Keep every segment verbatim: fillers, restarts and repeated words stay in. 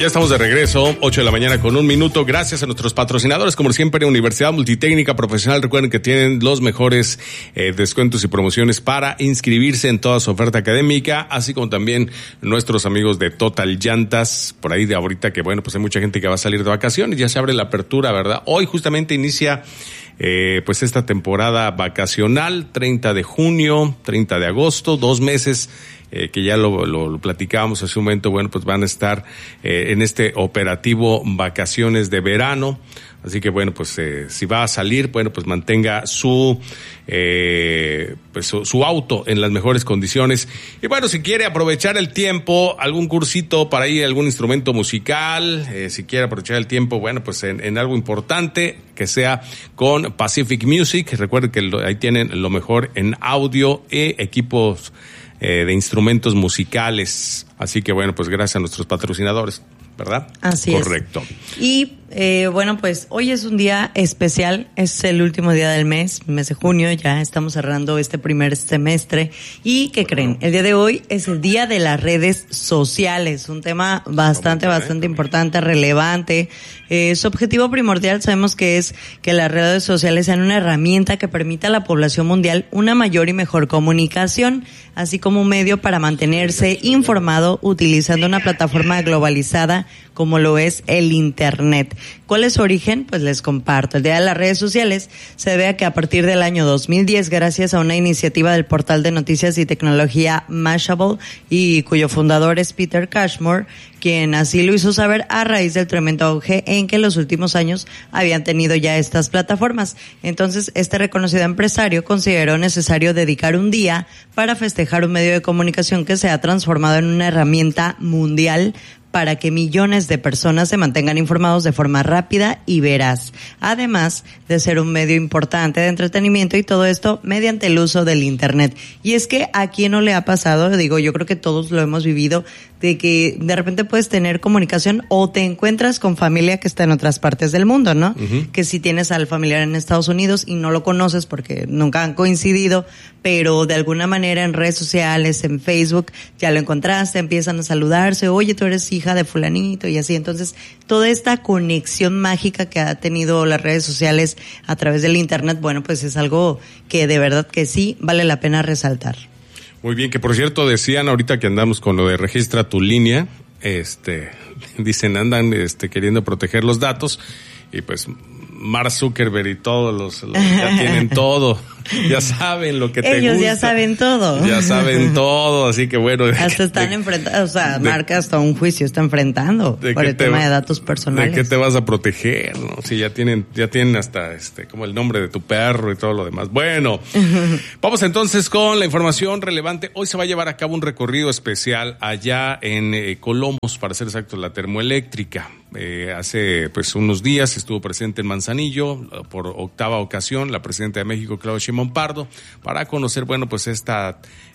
Ya estamos de regreso, ocho de la mañana con un minuto. Gracias a nuestros patrocinadores, como siempre, Universidad Multitécnica Profesional. Recuerden que tienen los mejores eh, descuentos y promociones para inscribirse en toda su oferta académica, así como también nuestros amigos de Total Llantas, por ahí de ahorita que, bueno, pues hay mucha gente que va a salir de vacaciones, ya se abre la apertura, ¿verdad? Hoy justamente inicia eh, pues esta temporada vacacional, treinta de junio, treinta de agosto, dos meses Eh, que ya lo, lo, lo platicábamos hace un momento. Bueno, pues van a estar eh, en este operativo vacaciones de verano, así que bueno, pues eh, si va a salir, bueno, pues mantenga su eh, pues su, su auto en las mejores condiciones. Y bueno, si quiere aprovechar el tiempo, algún cursito para ir, algún instrumento musical, eh, si quiere aprovechar el tiempo, bueno, pues en, en algo importante, que sea con Pacific Music. Recuerden que lo, ahí tienen lo mejor en audio e equipos Eh, de instrumentos musicales. Así que bueno, pues gracias a nuestros patrocinadores, ¿verdad? Así Correcto. es. Correcto. Y eh, bueno, pues hoy es un día especial, es el último día del mes, mes de junio, ya estamos cerrando este primer semestre. ¿Y qué creen? El día de hoy es el día de las redes sociales, un tema bastante, bastante importante, relevante. Eh, su objetivo primordial sabemos que es que las redes sociales sean una herramienta que permita a la población mundial una mayor y mejor comunicación, así como un medio para mantenerse informado utilizando una plataforma globalizada como lo es el Internet. ¿Cuál es su origen? Pues les comparto. El Día de las Redes Sociales se debe a que a partir del año dos mil diez, gracias a una iniciativa del portal de noticias y tecnología Mashable, y cuyo fundador es Peter Cashmore, quien así lo hizo saber a raíz del tremendo auge en que en los últimos años habían tenido ya estas plataformas. Entonces, este reconocido empresario consideró necesario dedicar un día para festejar un medio de comunicación que se ha transformado en una herramienta mundial para que millones de personas se mantengan informados de forma rápida y veraz, además de ser un medio importante de entretenimiento, y todo esto mediante el uso del Internet. Y es que a quién no le ha pasado, digo, yo creo que todos lo hemos vivido, de que de repente puedes tener comunicación o te encuentras con familia que está en otras partes del mundo, ¿no? Uh-huh. Que si tienes al familiar en Estados Unidos y no lo conoces porque nunca han coincidido, pero de alguna manera en redes sociales, en Facebook, ya lo encontraste, empiezan a saludarse, oye, tú eres hija de fulanito y así. Entonces, toda esta conexión mágica que ha tenido las redes sociales a través del Internet, bueno, pues es algo que de verdad que sí vale la pena resaltar. Muy bien, que por cierto decían ahorita que andamos con lo de registra tu línea, este, dicen andan este queriendo proteger los datos, y pues Mark Zuckerberg y todos los, los ya tienen todo, ya saben lo que te Ellos gusta. ya saben todo. Ya saben todo, así que bueno. Hasta están enfrentando, o sea, de, Mark hasta un juicio está enfrentando por el te, tema de datos personales. ¿De qué te vas a proteger, no? Si ya tienen, ya tienen hasta este, como el nombre de tu perro y todo lo demás. Bueno, vamos entonces con la información relevante. Hoy se va a llevar a cabo un recorrido especial allá en eh, Colomos, para ser exactos, la termoeléctrica. Eh, hace pues unos días estuvo presente en Manzanillo por octava ocasión la presidenta de México, Claudia Sheinbaum Pardo, para conocer, bueno, pues esta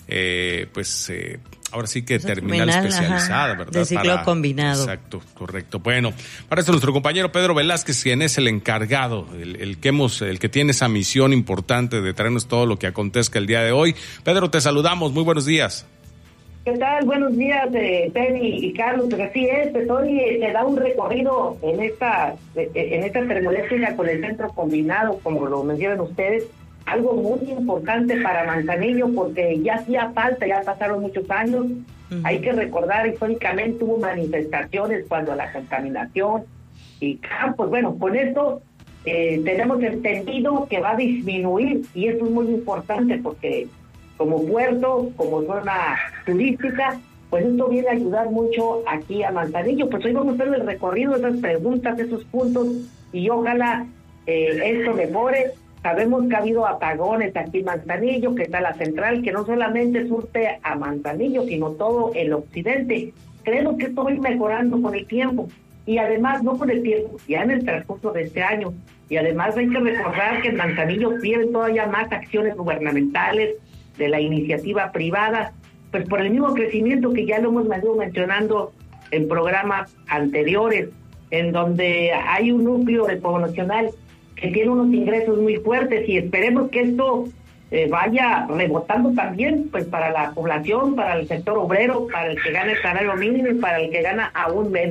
eh, pues eh, ahora sí que terminal, terminal especializada, ajá, ¿verdad? De ciclo para, combinado. Exacto, correcto. Bueno, para esto nuestro compañero Pedro Velázquez, quien es el encargado, el, el que hemos, el que tiene esa misión importante de traernos todo lo que acontezca el día de hoy. Pedro, te saludamos, muy buenos días. ¿Qué tal? Buenos días, eh, Penny y Carlos. Pues así es, Petoni eh, te da un recorrido en esta eh, en esta termoeléctrica con el centro combinado, como lo mencionan ustedes, algo muy importante para Manzanillo, porque ya hacía falta, ya pasaron muchos años. Uh-huh. Hay que recordar, históricamente hubo manifestaciones cuando la contaminación y ah, pues bueno, con esto eh, tenemos entendido que va a disminuir, y eso es muy importante porque como puerto, como zona turística, pues esto viene a ayudar mucho aquí a Manzanillo. Pues hoy vamos a hacer el recorrido, esas preguntas, esos puntos, y ojalá eh, esto mejore. Sabemos que ha habido apagones aquí en Manzanillo, que está la central, que no solamente surte a Manzanillo, sino todo el occidente. Creemos que esto va a ir mejorando con el tiempo, y además, no con el tiempo, ya en el transcurso de este año. Y además hay que recordar que en Manzanillo tienen todavía más acciones gubernamentales, de la iniciativa privada, pues por el mismo crecimiento que ya lo hemos venido mencionando en programas anteriores, en donde hay un núcleo de poblacional que tiene unos ingresos muy fuertes, y esperemos que esto eh, vaya rebotando también pues para la población, para el sector obrero, para el que gana el salario mínimo y para el que gana aún menos.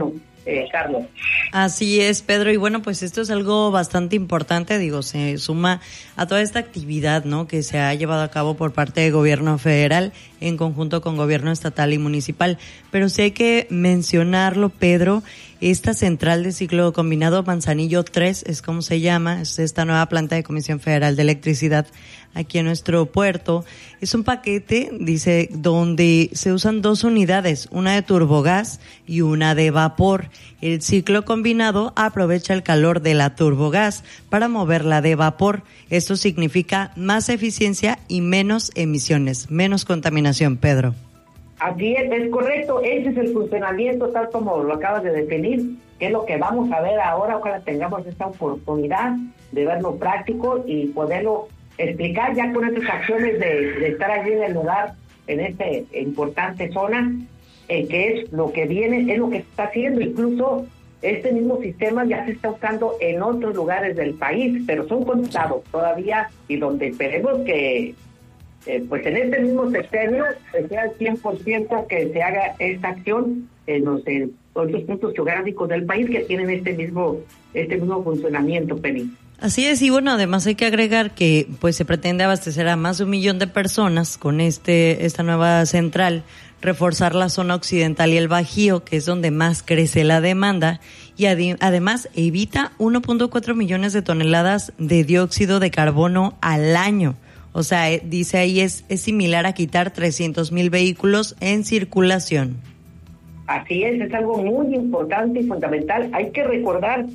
eh, Carlos. Así es, Pedro, y bueno, pues esto es algo bastante importante, digo, se suma a toda esta actividad, ¿no?, que se ha llevado a cabo por parte del gobierno federal en conjunto con gobierno estatal y municipal, pero sí hay que mencionarlo, Pedro, esta central de ciclo combinado Manzanillo tres es como se llama, es esta nueva planta de Comisión Federal de Electricidad aquí en nuestro puerto. Es un paquete, dice, donde se usan dos unidades, una de turbogás y una de vapor. El ciclo combinado aprovecha el calor de la turbogás para moverla de vapor. Esto significa más eficiencia y menos emisiones, menos contaminación, Pedro. Así es, es correcto, ese es el funcionamiento tal como lo acabas de definir, que es lo que vamos a ver ahora. Ojalá tengamos esta oportunidad de verlo práctico y poderlo explicar ya con estas acciones de, de estar allí en el lugar, en esta importante zona, eh, que es lo que viene, es lo que se está haciendo. Incluso este mismo sistema ya se está usando en otros lugares del país, pero son contados todavía, y donde esperemos que Eh, pues en este mismo sexenio sea el cien por ciento que se haga esta acción en los eh, otros puntos geográficos del país que tienen este mismo este mismo funcionamiento, Penny. Así es, y bueno, además hay que agregar que pues se pretende abastecer a más de un millón de personas con este esta nueva central, reforzar la zona occidental y el Bajío, que es donde más crece la demanda, y adi- además evita uno punto cuatro millones de toneladas de dióxido de carbono al año. O sea, eh, dice ahí es, es similar a quitar trescientos mil vehículos en circulación. Así es, es algo muy importante y fundamental. Hay que recordar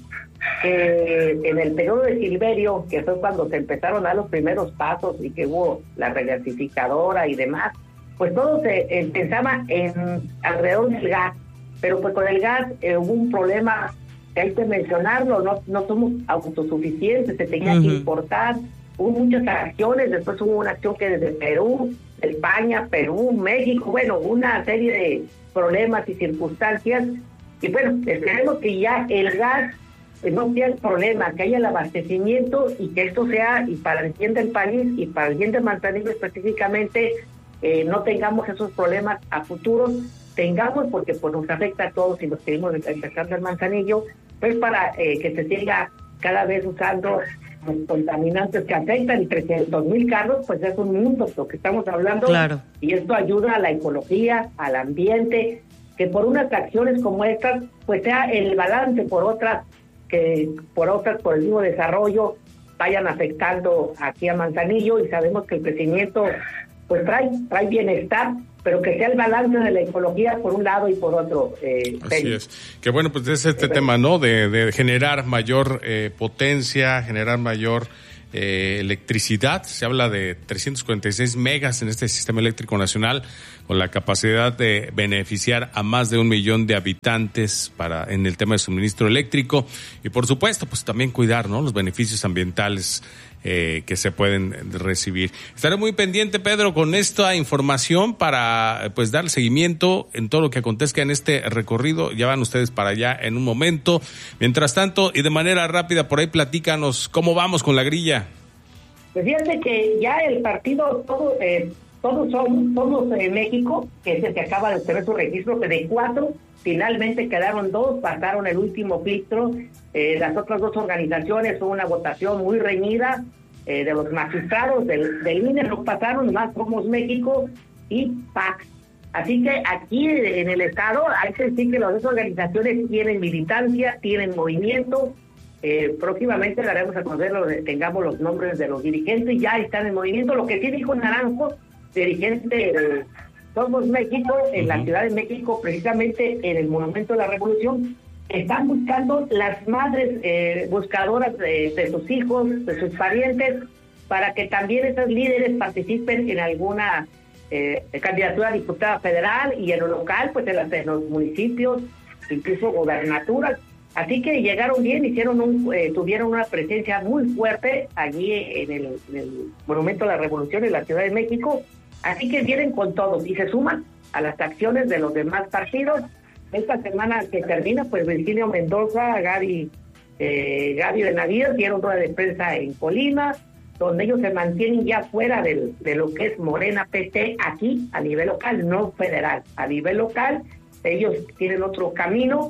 que en el periodo de Silverio, que fue cuando se empezaron a dar los primeros pasos y que hubo la regasificadora y demás, pues todo se eh, pensaba en alrededor del gas, pero pues con el gas eh, hubo un problema, que hay que mencionarlo, no, no somos autosuficientes, se tenía uh-huh. que importar. Hubo muchas acciones, después hubo una acción que desde Perú, España, Perú, México, bueno, una serie de problemas y circunstancias. Y bueno, esperemos que ya el gas no sea el problema, que haya el abastecimiento y que esto sea, y para el bien del país y para el bien de Manzanillo específicamente, eh, no tengamos esos problemas a futuro, tengamos, porque pues nos afecta a todos y nos seguimos empezando el Manzanillo, pues para eh, que se siga cada vez usando los contaminantes que afectan, y trescientos mil carros, pues es un mundo lo que estamos hablando, claro. Y esto ayuda a la ecología, al ambiente, que por unas acciones como estas, pues sea el balance por otras, que por otras, por el mismo desarrollo, vayan afectando aquí a Manzanillo, y sabemos que el crecimiento pues trae, trae bienestar, pero que sea el balance de la ecología por un lado y por otro. Eh, Así Penny. Es. Que bueno, pues es este eh, tema, ¿no? De, de generar mayor eh, potencia, generar mayor eh, electricidad. Se habla de trescientos cuarenta y seis megas en este sistema eléctrico nacional, con la capacidad de beneficiar a más de un millón de habitantes para en el tema de suministro eléctrico. Y por supuesto, pues también cuidar, ¿no?, los beneficios ambientales Eh, que se pueden recibir. Estaré muy pendiente, Pedro, con esta información para pues dar seguimiento en todo lo que acontezca en este recorrido. Ya van ustedes para allá en un momento. Mientras tanto, y de manera rápida, por ahí platícanos cómo vamos con la grilla. Pues fíjate que ya el partido, todo, eh, todos somos, somos eh, México, que es el que acaba de tener su registro, que de cuatro finalmente quedaron dos, pasaron el último filtro. Eh, las otras dos organizaciones, fue una votación muy reñida eh, de los magistrados del, del I N E, no pasaron, más Somos México y P A C. Así que aquí en el estado hay que decir que las dos organizaciones tienen militancia, tienen movimiento. Eh, próximamente daremos a conocer, tengamos los nombres de los dirigentes, ya están en movimiento. Lo que sí dijo Naranjo, dirigente de Somos México, en la Ciudad de México, precisamente en el Monumento de la Revolución, están buscando las madres eh, buscadoras de, de sus hijos, de sus parientes, para que también esos líderes participen en alguna eh, candidatura a diputada federal, y en lo local, pues en, las, en los municipios, incluso gobernaturas. Así que llegaron bien, hicieron un, eh, tuvieron una presencia muy fuerte allí en el, en el Monumento de la Revolución en la Ciudad de México. Así que vienen con todos y se suman a las acciones de los demás partidos. Esta semana que termina, pues Virgilio Mendoza, Gaby, eh, Gaby Benavides dieron rueda de prensa en Colima, donde ellos se mantienen ya fuera del, de lo que es Morena P T aquí a nivel local, no federal. A nivel local, ellos tienen otro camino,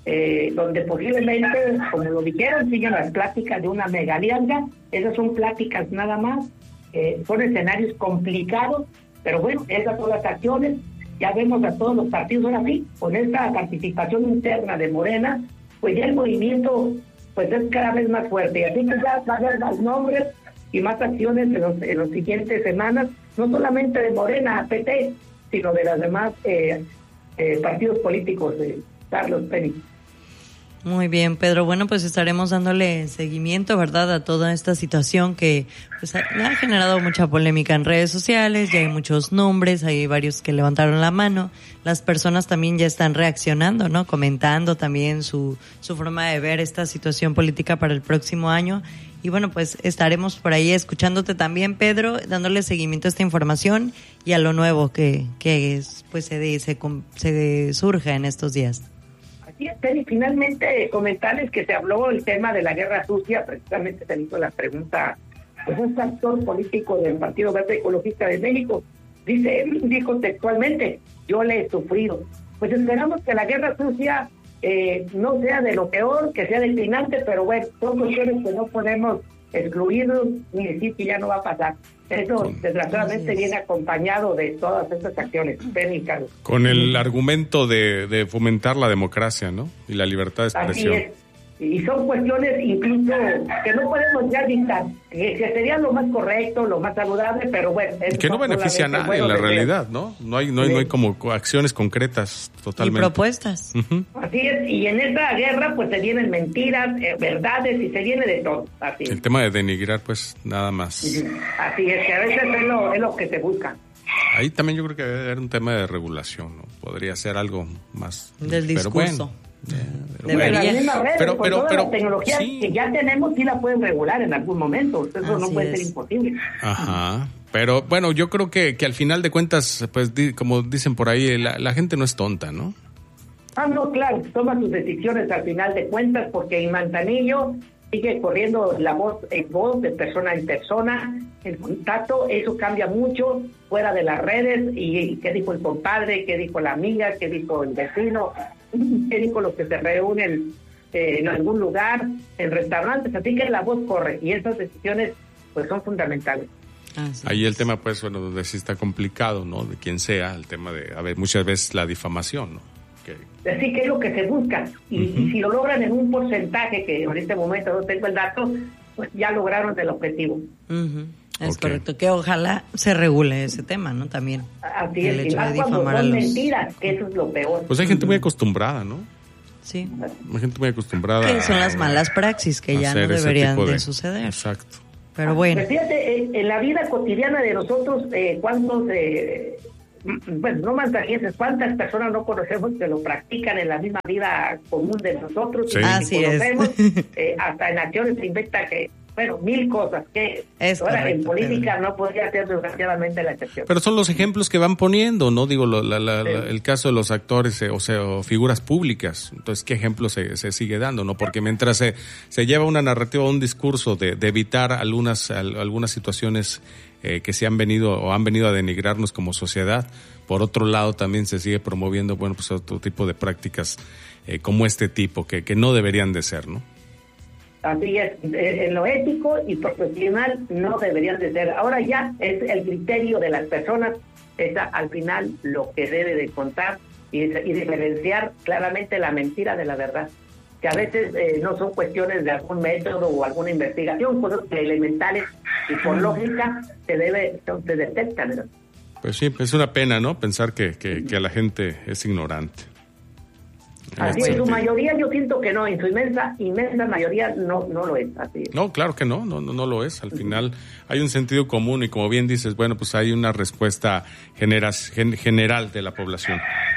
eh, donde posiblemente, como lo dijeron, siguen las pláticas de una mega alianza. Esas son pláticas nada más, eh, son escenarios complicados, pero bueno, esas son las acciones. Ya vemos a todos los partidos ahora sí, con esta participación interna de Morena, pues ya el movimiento pues es cada vez más fuerte, así que ya va a haber más nombres y más acciones en los, en las siguientes semanas, no solamente de Morena, P T, sino de los demás eh, eh, partidos políticos, de Carlos Penny. Muy bien, Pedro. Bueno, pues estaremos dándole seguimiento, ¿verdad?, a toda esta situación que pues, ha, ha generado mucha polémica en redes sociales. Ya hay muchos nombres, hay varios que levantaron la mano. Las personas también ya están reaccionando, ¿no?, comentando también su, su forma de ver esta situación política para el próximo año. Y bueno, pues estaremos por ahí escuchándote también, Pedro, dándole seguimiento a esta información y a lo nuevo que, que es, pues se, se, se surja en estos días. Y finalmente comentarles que se habló el tema de la guerra sucia, precisamente se hizo la pregunta, pues un actor político del Partido Verde Ecologista de México, dice, dijo textualmente, yo le he sufrido. Pues esperamos que la guerra sucia eh, no sea de lo peor, que sea declinante, pero bueno, son cuestiones que no podemos excluirlos ni decir que ya no va a pasar. Eso, desgraciadamente, viene acompañado de todas estas acciones. Penny, Carlos. Con el argumento de, de fomentar la democracia, ¿no? Y la libertad de expresión. Así es. Y son cuestiones incluso que no podemos ya dictar, que, que sería lo más correcto, lo más saludable, pero bueno. Que no beneficia a nadie bueno en la realidad, ¿no? No hay, no hay, sí. no hay como acciones concretas totalmente. Y propuestas. Uh-huh. Así es, y en esta guerra pues se vienen mentiras, eh, verdades y se viene de todo. Así es. El tema de denigrar pues nada más. Así es, que a veces es lo, es lo que se busca. Ahí también yo creo que debe haber un tema de regulación, ¿no? Podría ser algo más. Del pero discurso. Bueno. Yeah, pero, Debería. bueno. Las mismas redes, pero, con pero, todas pero, las tecnologías sí. que ya tenemos, sí la pueden regular en algún momento. Eso Así no puede es. ser imposible. Ajá. Pero bueno, yo creo que, que al final de cuentas, pues di, como dicen por ahí, la, la gente no es tonta, ¿no? Ah, no, claro, toma sus decisiones al final de cuentas, porque en Manzanillo sigue corriendo la voz en voz, de persona en persona, el contacto, eso cambia mucho fuera de las redes, y, y qué dijo el compadre, qué dijo la amiga, qué dijo el vecino, qué dijo los que se reúnen eh, en algún lugar, en restaurantes, así que la voz corre, y esas decisiones pues son fundamentales. Así Ahí es. el tema, pues, bueno, donde sí está complicado, ¿no? De quien sea, el tema de, a ver, muchas veces la difamación, ¿no? Que... Así que es lo que se busca, y, uh-huh. y si lo logran en un porcentaje, que en este momento no tengo el dato, pues ya lograron el objetivo. Uh-huh. Es okay. correcto, que ojalá se regule ese tema, ¿no? También. Así el es, hecho y más de cuando difamar a son los... mentiras, que eso es lo peor. Pues hay gente muy acostumbrada, ¿no? Sí. Hay gente muy acostumbrada. Que son las malas praxis que ya no deberían de, de suceder. Exacto. Pero bueno. Pues fíjate, en, en la vida cotidiana de nosotros, eh, ¿cuántos, eh, bueno, no manzanienses, cuántas personas no conocemos que lo practican en la misma vida común de nosotros? Sí. Y Así conocemos, es. eh, hasta en acciones se inventa que, bueno, mil cosas que es ahora correcto, en política Pedro. no podría ser desgraciadamente la excepción. Pero son los ejemplos que van poniendo, ¿no? Digo, lo, la, la, Sí. la, el caso de los actores, eh, o sea, o figuras públicas. Entonces, ¿qué ejemplo se, se sigue dando, no? Porque mientras se, se lleva una narrativa, un discurso de, de evitar algunas, al, algunas situaciones eh, que se han venido o han venido a denigrarnos como sociedad, por otro lado también se sigue promoviendo, bueno, pues otro tipo de prácticas eh, como este tipo, que, que no deberían de ser, ¿no? Así es, en lo ético y profesional no deberían de ser. Ahora ya es el criterio de las personas, es al final lo que debe de contar y, y diferenciar claramente la mentira de la verdad. Que a veces eh, no son cuestiones de algún método o alguna investigación, cosas elementales y por lógica se debe, se detectan, ¿no? Pues sí, es una pena, ¿no? Pensar que, que, que la gente es ignorante. Así en su mayoría yo siento que no, en su inmensa inmensa mayoría no no lo es, así es. No, claro que no, no, no, no lo es. Al final hay un sentido común y como bien dices, bueno, pues hay una respuesta genera, gen, general de la población.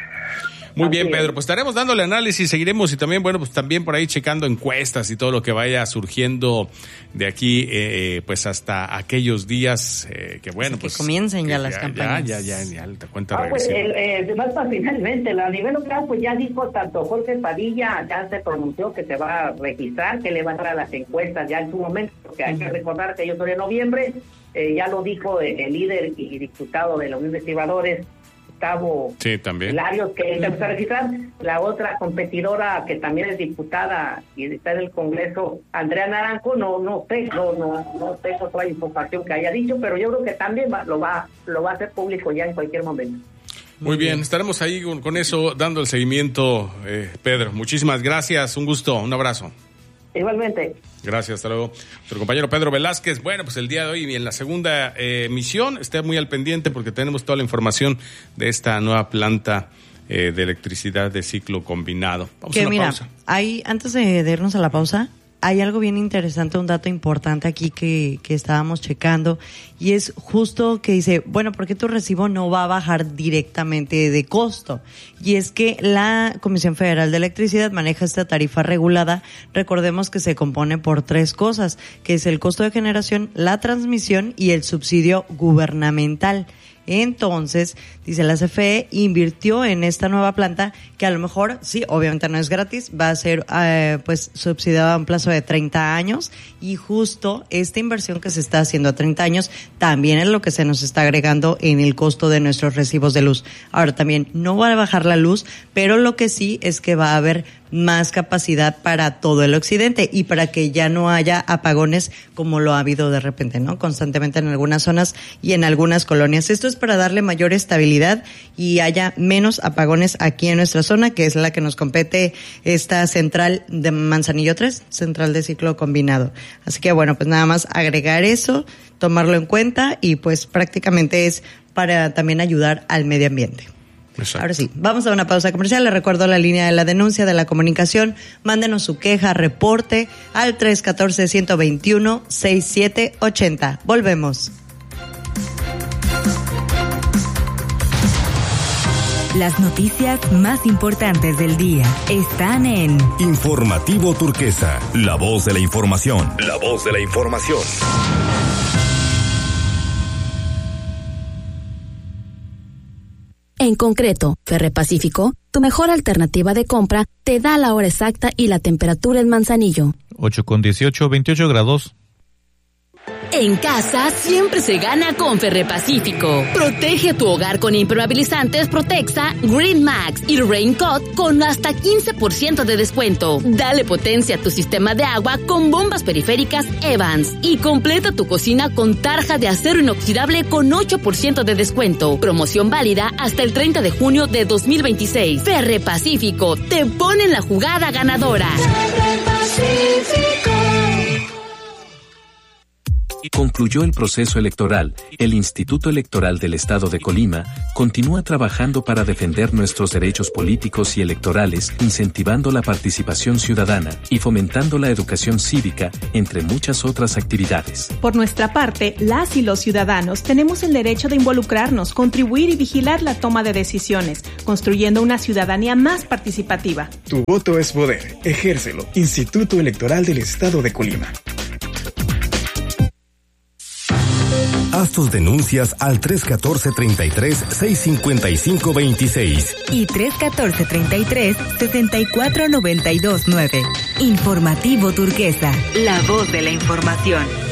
Muy bien, Pedro, pues estaremos dándole análisis, seguiremos y también, bueno, pues también por ahí checando encuestas y todo lo que vaya surgiendo de aquí, eh, pues hasta aquellos días eh, que, bueno, que pues... Que comiencen ya que las ya, campañas. Ya, ya, ya, ya, te cuenta ah, pues, regresiva. el, eh, más finalmente, a nivel local, pues ya dijo tanto Jorge Padilla, ya se pronunció que se va a registrar, que le va a dar a las encuestas ya en su momento, porque hay que recordar que ellos son de noviembre, eh, ya lo dijo el, el líder y diputado de los investigadores, Gustavo sí, también. Hilario, que se empezó a registrar. La otra competidora, que también es diputada y está en el Congreso, Andrea Naranjo, no no sé, no no, no tengo toda la información que haya dicho, pero yo creo que también va, lo va lo va a hacer público ya en cualquier momento. Muy bien, estaremos ahí con, con eso, dando el seguimiento, eh, Pedro. Muchísimas gracias, un gusto, un abrazo. Igualmente. Gracias, hasta luego. Nuestro compañero Pedro Velázquez, bueno, pues el día de hoy en la segunda eh, emisión, esté muy al pendiente porque tenemos toda la información de esta nueva planta eh, de electricidad de ciclo combinado. Vamos que a una mira, pausa. Hay, antes de, de irnos a la pausa, hay algo bien interesante, un dato importante aquí que, que estábamos checando, y es justo que dice, bueno, ¿por qué tu recibo no va a bajar directamente de costo? Y es que la Comisión Federal de Electricidad maneja esta tarifa regulada. Recordemos que se compone por tres cosas, que es el costo de generación, la transmisión y el subsidio gubernamental. Entonces, dice la C F E, invirtió en esta nueva planta que a lo mejor, sí, obviamente no es gratis, va a ser eh, pues subsidiada a un plazo de treinta años, y justo esta inversión que se está haciendo a treinta años también es lo que se nos está agregando en el costo de nuestros recibos de luz. Ahora también no va a bajar la luz, pero lo que sí es que va a haber más capacidad para todo el occidente y para que ya no haya apagones como lo ha habido de repente, ¿no? Constantemente en algunas zonas y en algunas colonias. Esto es para darle mayor estabilidad y haya menos apagones aquí en nuestra zona, que es la que nos compete esta central de Manzanillo tres, central de ciclo combinado. Así que bueno, pues nada más agregar eso, tomarlo en cuenta, y pues prácticamente es para también ayudar al medio ambiente. Exacto. Ahora sí, vamos a una pausa comercial. Les recuerdo la línea de la denuncia de la comunicación. Mándenos su queja, reporte al tres uno cuatro, uno dos uno, seis siete ocho cero. Volvemos. Las noticias más importantes del día están en Informativo Turquesa, la voz de la información. La voz de la información. En concreto, Ferrepacífico, tu mejor alternativa de compra, te da la hora exacta y la temperatura en Manzanillo. ocho con dieciocho, veintiocho grados. En casa siempre se gana con Ferrepacífico. Protege tu hogar con impermeabilizantes Protexa, Green Max y Raincoat con hasta quince por ciento de descuento. Dale potencia a tu sistema de agua con bombas periféricas Evans y completa tu cocina con tarja de acero inoxidable con ocho por ciento de descuento. Promoción válida hasta el treinta de junio de dos mil veintiséis. Ferrepacífico te pone en la jugada ganadora. Concluyó el proceso electoral. El Instituto Electoral del Estado de Colima continúa trabajando para defender nuestros derechos políticos y electorales, incentivando la participación ciudadana y fomentando la educación cívica, entre muchas otras actividades. Por nuestra parte, las y los ciudadanos tenemos el derecho de involucrarnos, contribuir y vigilar la toma de decisiones, construyendo una ciudadanía más participativa. Tu voto es poder. Ejércelo. Instituto Electoral del Estado de Colima. Haz tus denuncias al tres uno cuatro, treinta y tres, seis cincuenta y cinco veintiséis y tres uno cuatro, treinta y tres, sesenta y cuatro noventa y dos nueve. Informativo Turquesa, la voz de la información.